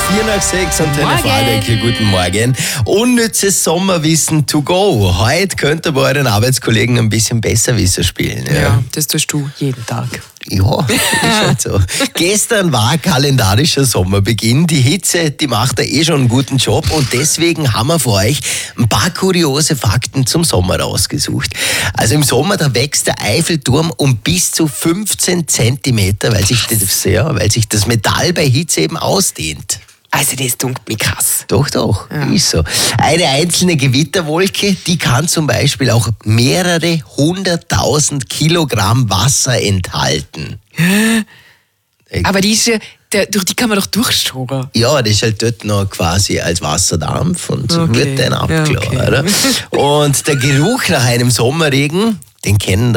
4:06 Antenne Vorarlberg. Guten Morgen. Unnützes Sommerwissen to go. Heute könnt ihr bei euren Arbeitskollegen ein bisschen Besserwisser spielen. Ja, das tust du jeden Tag. Ja, ist halt so. Gestern war kalendarischer Sommerbeginn. Die Hitze, die macht da schon einen guten Job und deswegen haben wir für euch ein paar kuriose Fakten zum Sommer rausgesucht. Also im Sommer, da wächst der Eiffelturm um bis zu 15 Zentimeter, weil sich das Metall bei Hitze eben ausdehnt. Also das dunkelt mich krass. Doch, ist so. Eine einzelne Gewitterwolke, die kann zum Beispiel auch mehrere 100.000 Kilogramm Wasser enthalten. Aber die ist ja, durch die kann man doch durchschauen. Ja, das ist halt dort noch quasi als Wasserdampf und Okay. wird dann abgeladen, Ja, okay. oder? Und der Geruch nach einem Sommerregen, den kennen